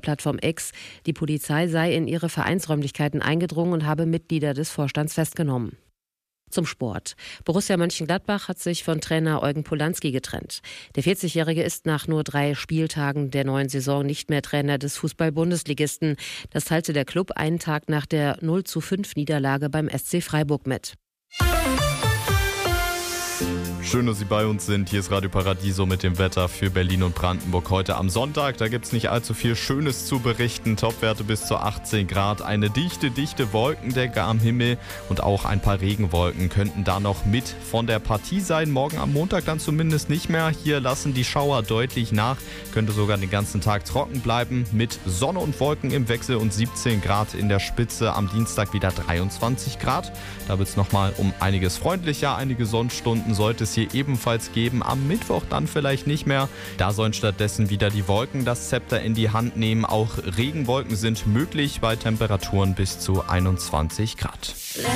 Plattform X, die Polizei sei in ihre Vereinsräumlichkeiten eingedrungen und habe Mitglieder des Vorstands festgenommen. Zum Sport. Borussia Mönchengladbach hat sich von Trainer Eugen Polanski getrennt. Der 40-Jährige ist nach nur 3 Spieltagen der neuen Saison nicht mehr Trainer des Fußball-Bundesligisten. Das teilte der Klub einen Tag nach der 0:5 beim SC Freiburg mit. Schön, dass Sie bei uns sind. Hier ist Radio Paradiso mit dem Wetter für Berlin und Brandenburg heute am Sonntag. Da gibt es nicht allzu viel Schönes zu berichten. Topwerte bis zu 18 Grad. Eine dichte Wolkendecke am Himmel und auch ein paar Regenwolken könnten da noch mit von der Partie sein. Morgen am Montag dann zumindest nicht mehr. Hier lassen die Schauer deutlich nach. Könnte sogar den ganzen Tag trocken bleiben mit Sonne und Wolken im Wechsel und 17 Grad in der Spitze. Am Dienstag wieder 23 Grad. Da wird es nochmal um einiges freundlicher. Einige Sonnenstunden sollte es hier ebenfalls geben. Am Mittwoch dann vielleicht nicht mehr. Da sollen stattdessen wieder die Wolken das Zepter in die Hand nehmen. Auch Regenwolken sind möglich bei Temperaturen bis zu 21 Grad.